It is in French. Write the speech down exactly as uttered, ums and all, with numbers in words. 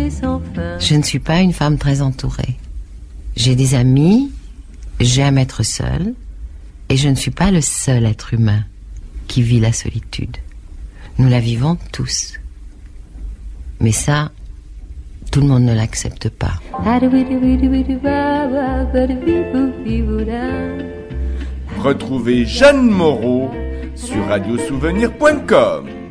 Je ne suis pas une femme très entourée. J'ai des amis, j'aime être seule, et je ne suis pas le seul être humain qui vit la solitude. Nous la vivons tous. Mais ça, tout le monde ne l'accepte pas. Retrouvez Jeanne Moreau sur radio souvenir point com.